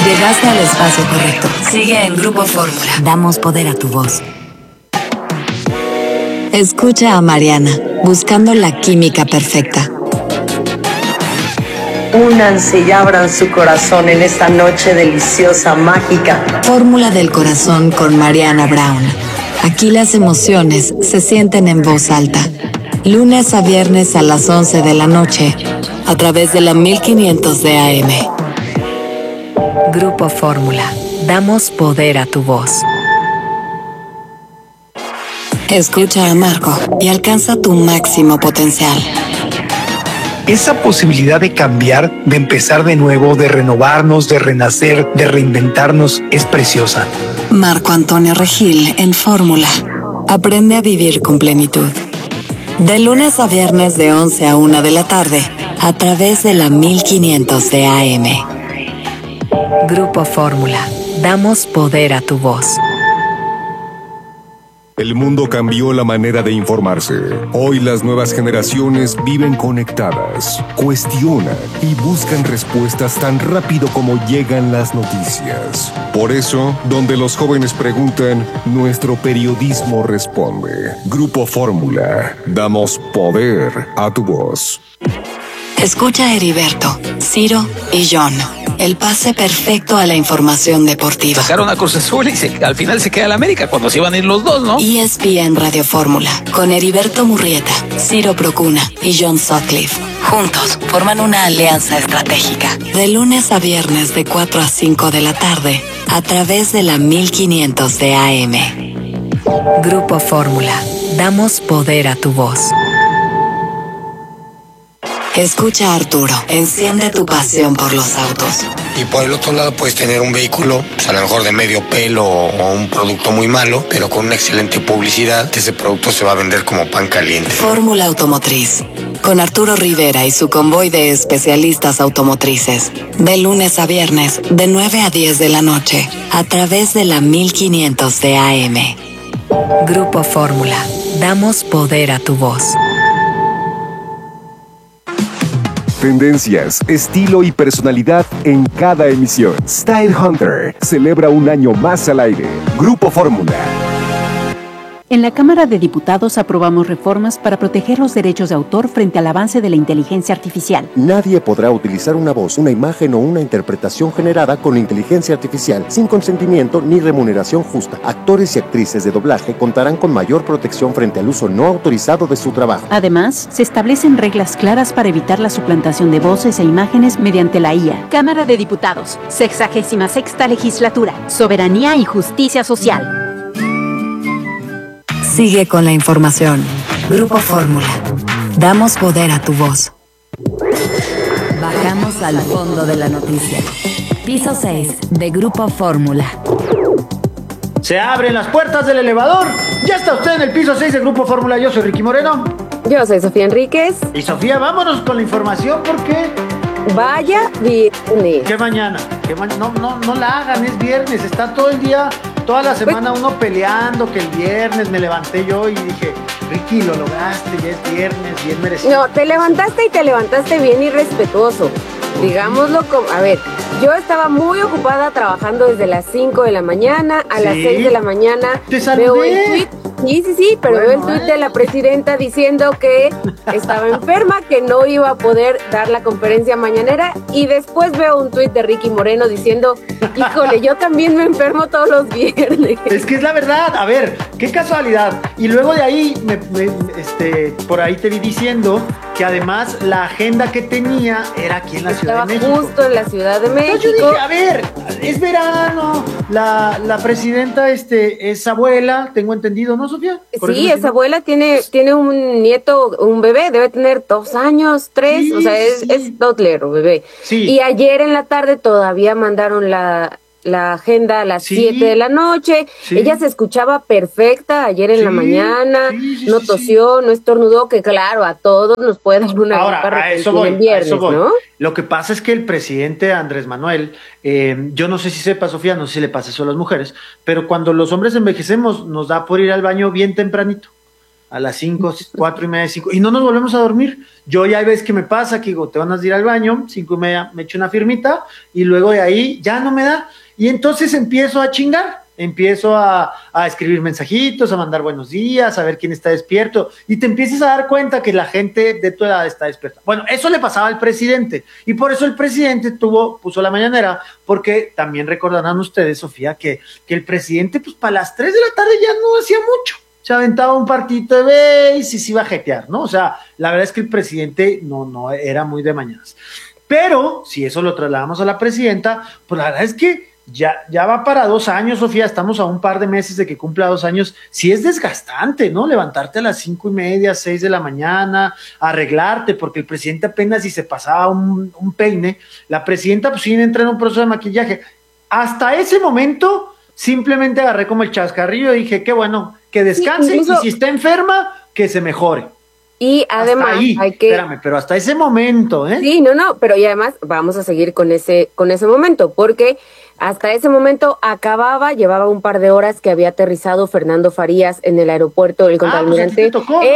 Llegaste al espacio correcto. Sigue en Grupo Fórmula. Damos poder a tu voz. Escucha a Mariana, buscando la química perfecta. Únanse y abran su corazón en esta noche deliciosa, mágica. Fórmula del corazón con Mariana Brown. Aquí las emociones se sienten en voz alta. Lunes a viernes a las 11 de la noche, a través de la 1500 de AM. Grupo Fórmula. Damos poder a tu voz. Escucha a Marco y alcanza tu máximo potencial. Esa posibilidad de cambiar, de empezar de nuevo, de renovarnos, de renacer, de reinventarnos, es preciosa. Marco Antonio Regil en Fórmula. Aprende a vivir con plenitud. De lunes a viernes de 11 a 1 de la tarde, a través de la 1500 de AM. Grupo Fórmula. Damos poder a tu voz. El mundo cambió la manera de informarse. Hoy las nuevas generaciones viven conectadas, cuestionan y buscan respuestas tan rápido como llegan las noticias. Por eso, donde los jóvenes preguntan, nuestro periodismo responde. Grupo Fórmula. Damos poder a tu voz. Escucha a Heriberto, Ciro y John. El pase perfecto a la información deportiva. Sacaron a Cruz Azul y al final se queda el América cuando se iban a ir los dos, ¿no? ESPN Radio Fórmula, con Heriberto Murrieta, Ciro Procuna y John Sutcliffe. Juntos forman una alianza estratégica. De lunes a viernes de 4 a 5 de la tarde, a través de la 1500 de AM. Grupo Fórmula. Damos poder a tu voz. Escucha a Arturo, enciende tu pasión por los autos. Y por el otro lado puedes tener un vehículo, pues a lo mejor de medio pelo o un producto muy malo, pero con una excelente publicidad, ese producto se va a vender como pan caliente. Fórmula Automotriz, con Arturo Rivera y su convoy de especialistas automotrices. De lunes a viernes, de 9 a 10 de la noche, a través de la 1500 de AM. Grupo Fórmula, damos poder a tu voz. Tendencias, estilo y personalidad en cada emisión. Style Hunter celebra un año más al aire. Grupo Fórmula. En la Cámara de Diputados aprobamos reformas para proteger los derechos de autor frente al avance de la inteligencia artificial. Nadie podrá utilizar una voz, una imagen o una interpretación generada con inteligencia artificial sin consentimiento ni remuneración justa. Actores y actrices de doblaje contarán con mayor protección frente al uso no autorizado de su trabajo. Además, se establecen reglas claras para evitar la suplantación de voces e imágenes mediante la IA. Cámara de Diputados, 66ª Legislatura, Soberanía y Justicia Social. Sigue con la información. Grupo Fórmula. Damos poder a tu voz. Bajamos al fondo de la noticia. Piso 6 de Grupo Fórmula. Se abren las puertas del elevador. Ya está usted en el piso 6 de Grupo Fórmula. Yo soy Ricky Moreno. Yo soy Sofía Enríquez. Y Sofía, vámonos con la información porque... Vaya viernes. ¿Qué mañana? No la hagan, es viernes. Está todo el día, toda la semana uno peleando que el viernes me levanté yo y dije, Ricky, lo lograste, ya es viernes, bien merecido. No, te levantaste bien irrespetuoso. Digámoslo como, a ver, yo estaba muy ocupada trabajando desde las 5 de la mañana a las 6 de la mañana. Te saludé. Veo el tweet. Sí, pero veo el tuit de la presidenta diciendo que estaba enferma, que no iba a poder dar la conferencia mañanera, y después veo un tuit de Ricky Moreno diciendo, híjole, yo también me enfermo todos los viernes. Es que es la verdad, a ver, qué casualidad. Y luego de ahí, por ahí te vi diciendo que además la agenda que tenía era aquí en la Ciudad de México. Estaba justo en la Ciudad de México. Entonces yo dije, a ver, es verano, la presidenta es abuela, tengo entendido, ¿no, Sofía? Sí, esa abuela tiene un nieto, un bebé, debe tener 2 años, 3, sí, o sea, es toddler o bebé. Sí. Y ayer en la tarde todavía mandaron la agenda a las 7 de la noche. Sí. Ella se escuchaba perfecta ayer en la mañana, no tosió, no estornudó, que claro, a todos nos puede dar una gripa repentina en viernes, ¿no? Lo que pasa es que el presidente Andrés Manuel, yo no sé si sepa, Sofía, no sé si le pasa eso a las mujeres, pero cuando los hombres envejecemos nos da por ir al baño bien tempranito. a las 5, 4:30, 5, y no nos volvemos a dormir. Yo ya ves que me pasa, que digo, te van a ir al baño, 5:30 me echo una firmita, y luego de ahí ya no me da, y entonces empiezo a chingar, empiezo a escribir mensajitos, a mandar buenos días, a ver quién está despierto, y te empiezas a dar cuenta que la gente de tu edad está despierta. Bueno, eso le pasaba al presidente, y por eso el presidente puso la mañanera, porque también recordarán ustedes, Sofía, que el presidente, pues para las 3 de la tarde ya no hacía mucho, se aventaba un partidito de base y se iba a jetear, ¿no? O sea, la verdad es que el presidente no era muy de mañanas. Pero, si eso lo trasladamos a la presidenta, pues la verdad es que ya va para 2 años, Sofía, estamos a un par de meses de que cumpla 2 años. Sí es desgastante, ¿no? Levantarte a las 5:30, 6 de la mañana, arreglarte, porque el presidente apenas si se pasaba un peine, la presidenta pues sí entra en un proceso de maquillaje. Hasta ese momento simplemente agarré como el chascarrillo y dije, qué bueno, que descanse, sí, y si está enferma, que se mejore. Y además espérame, pero hasta ese momento, ¿eh? Sí, no, pero y además vamos a seguir con ese momento, porque hasta ese momento llevaba un par de horas que había aterrizado Fernando Farías en el aeropuerto, el contraalmirante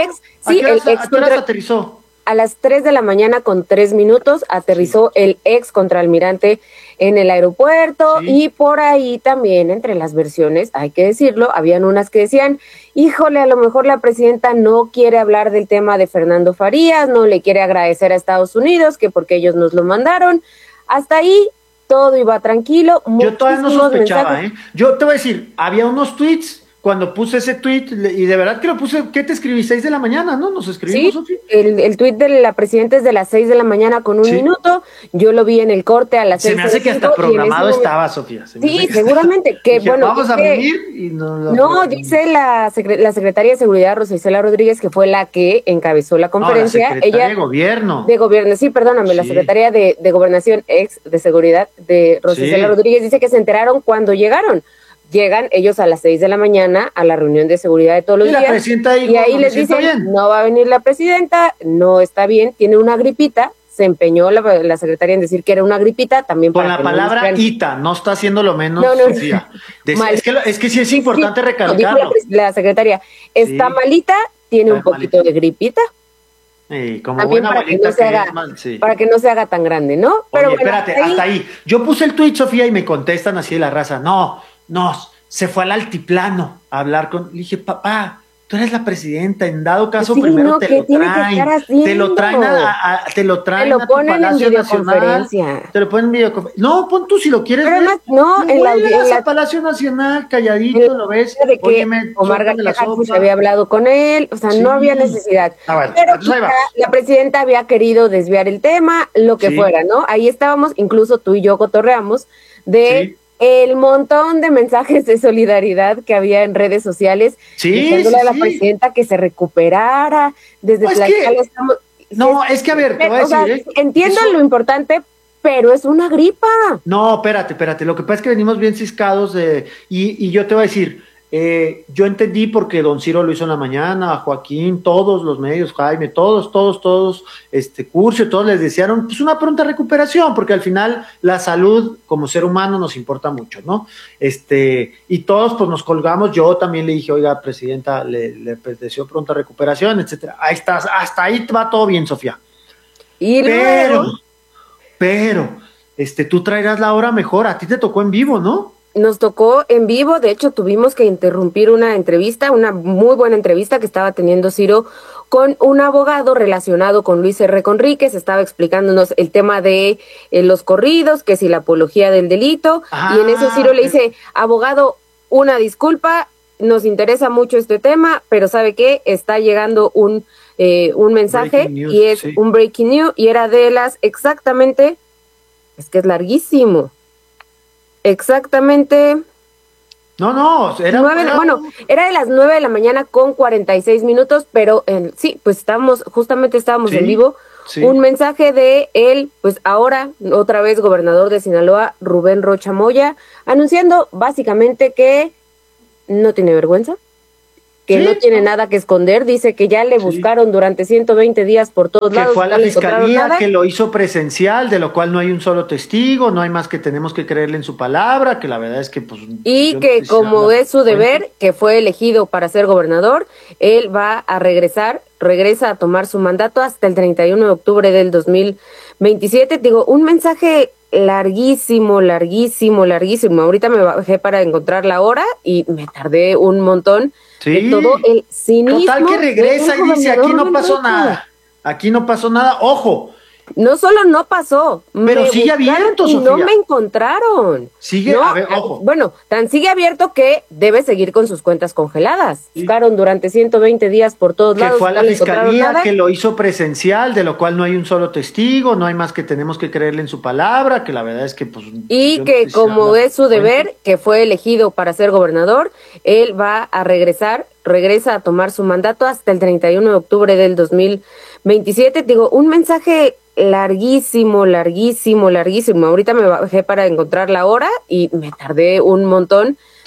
aterrizó? A las 3 de la mañana con 3 minutos aterrizó el ex contraalmirante en el aeropuerto, y por ahí también entre las versiones, hay que decirlo, habían unas que decían, híjole, a lo mejor la presidenta no quiere hablar del tema de Fernando Farías, no le quiere agradecer a Estados Unidos, que porque ellos nos lo mandaron. Hasta ahí todo iba tranquilo. Yo todavía no sospechaba, Yo te voy a decir, había unos tweets. Cuando puse ese tweet, y de verdad que lo puse, ¿qué te escribí? 6 de la mañana, ¿no? ¿Nos escribimos, Sofía? El tweet de la presidenta es de las 6 de la mañana con 1 minuto. Yo lo vi en el corte a las 6. Se me hace que hasta programado estaba, Sofía. Sí, seguramente. Que dije, bueno, vamos a venir y no, dice la secretaria de Seguridad, Rosa Isela Rodríguez, que fue la que encabezó la conferencia. La secretaria de Gobierno. De Gobierno, sí, perdóname, la secretaria de Gobernación, ex de Seguridad, de Rosa Isela Rodríguez, dice que se enteraron cuando llegaron. Llegan ellos a las 6 de la mañana a la reunión de seguridad de todos los días, y ahí les dicen, no va a venir la presidenta, no está bien, tiene una gripita. Se empeñó la secretaria en decir que era una gripita, también con la palabra ita, no está haciendo lo menos, Sofía. Es que sí es importante recalcarlo. La secretaria está malita, tiene un poquito de gripita. Como también buena para que no se haga tan grande, ¿no? Pero oye, espérate, hasta ahí. Yo puse el tuit, Sofía, y me contestan así de la raza, no, se fue al altiplano a hablar con... Le dije, papá, tú eres la presidenta, en dado caso primero te lo traen a tu Palacio Nacional, te lo ponen en videoconferencia. No, pon tú si lo quieres ver. No, en la Palacio Nacional, calladito, lo ves. De que Omar García se había hablado con él, o sea, no había necesidad. Bueno, pero la presidenta había querido desviar el tema, lo que fuera, ¿no? Ahí estábamos, incluso tú y yo cotorreamos de... el montón de mensajes de solidaridad que había en redes sociales, diciéndole a la presidenta que se recuperara, desde Tlaxcala estamos... No, es que a ver, te voy a decir... entiendo lo importante, pero es una gripa. No, espérate, lo que pasa es que venimos bien ciscados y yo te voy a decir, yo entendí porque don Ciro lo hizo en la mañana, Joaquín, todos los medios, Jaime, todos, Curcio, todos les desearon pues una pronta recuperación, porque al final la salud como ser humano nos importa mucho, ¿no? Y todos pues nos colgamos, yo también le dije, oiga, presidenta, le deseo pronta recuperación, etcétera. Ahí estás, hasta ahí va todo bien, Sofía. Pero, tú traerás la hora mejor, a ti te tocó en vivo, ¿no? Nos tocó en vivo, de hecho tuvimos que interrumpir una entrevista, una muy buena entrevista que estaba teniendo Ciro con un abogado relacionado con Luis R. Conríquez, estaba explicándonos el tema de los corridos, que si la apología del delito, y en eso Ciro le dice, abogado, una disculpa, nos interesa mucho este tema, pero ¿sabe qué? Está llegando un mensaje news, y es un breaking news, y era de las exactamente, es que es larguísimo. Exactamente. Era de las 9 de la mañana con 46 minutos, pero pues estábamos en vivo. Un mensaje de él, pues ahora, otra vez gobernador de Sinaloa, Rubén Rocha Moya, anunciando básicamente que no tiene vergüenza, que no tiene nada que esconder, dice que ya le buscaron durante 120 días por todos lados. Que fue a la fiscalía, que lo hizo presencial, de lo cual no hay un solo testigo, no hay más que tenemos que creerle en su palabra, que la verdad es que pues... Y que como es su deber, que fue elegido para ser gobernador, él va a regresa a tomar su mandato hasta el 31 de octubre del 2027. Digo, un mensaje larguísimo. Ahorita me bajé para encontrar la hora y me tardé un montón. Sí. Todo el cinismo. Total que regresa y dice, aquí no pasó nada. Aquí no pasó nada. Ojo. No solo no pasó, pero sigue abierto, y Sofía. no me encontraron. Sigue, no, a ver, ojo. Bueno, tan sigue abierto que debe seguir con sus cuentas congeladas. Buscaron durante 120 días por todos lados. Que fue a la fiscalía, que lo hizo presencial, de lo cual no hay un solo testigo, no hay más que tenemos que creerle en su palabra, que la verdad es que pues... Y que como es su deber, que fue elegido para ser gobernador, él va a regresa a tomar su mandato hasta el 31 de octubre del 2027. Digo, un mensaje larguísimo. Ahorita me bajé para encontrar la hora y me tardé un montón.